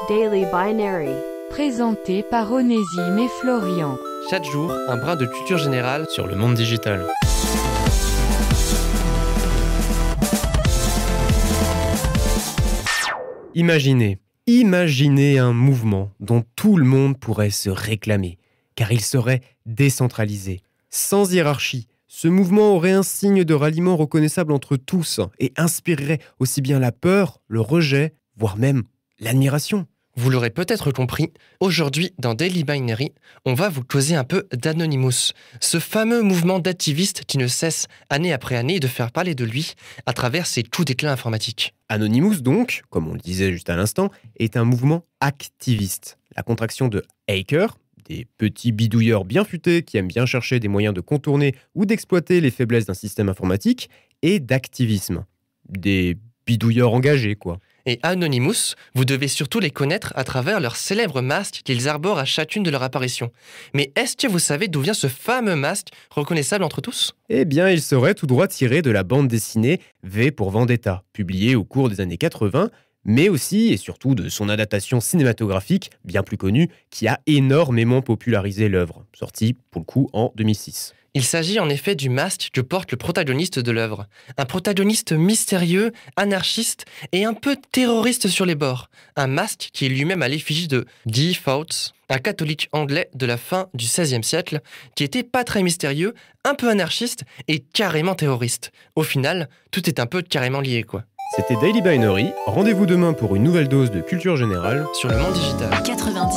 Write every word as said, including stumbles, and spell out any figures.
Daily Binary. Présenté par Onésime et Florian. Chaque jour, un brin de culture générale sur le monde digital. Imaginez, imaginez un mouvement dont tout le monde pourrait se réclamer, car il serait décentralisé, sans hiérarchie. Ce mouvement aurait un signe de ralliement reconnaissable entre tous et inspirerait aussi bien la peur, le rejet, voire même l'admiration. Vous l'aurez peut-être compris, aujourd'hui dans Daily Binary, on va vous causer un peu d'Anonymous, ce fameux mouvement d'activistes qui ne cesse année après année de faire parler de lui à travers ses coups d'éclat informatiques. Anonymous donc, comme on le disait juste à l'instant, est un mouvement activiste. La contraction de hacker, des petits bidouilleurs bien futés qui aiment bien chercher des moyens de contourner ou d'exploiter les faiblesses d'un système informatique, et d'activisme. Des bidouilleurs engagés, quoi. Et Anonymous, vous devez surtout les connaître à travers leurs célèbres masques qu'ils arborent à chacune de leurs apparitions. Mais est-ce que vous savez d'où vient ce fameux masque reconnaissable entre tous ? Eh bien, il serait tout droit tiré de la bande dessinée V pour Vendetta, publiée au cours des années quatre-vingts, mais aussi et surtout de son adaptation cinématographique, bien plus connue, qui a énormément popularisé l'œuvre, sortie pour le coup en deux mille six. Il s'agit en effet du masque que porte le protagoniste de l'œuvre. Un protagoniste mystérieux, anarchiste et un peu terroriste sur les bords. Un masque qui est lui-même à l'effigie de Guy Fawkes, un catholique anglais de la fin du seizième siècle, qui était pas très mystérieux, un peu anarchiste et carrément terroriste. Au final, tout est un peu carrément lié, quoi. C'était Daily Binary. Rendez-vous demain pour une nouvelle dose de culture générale sur le monde digital. quatre-vingt-dix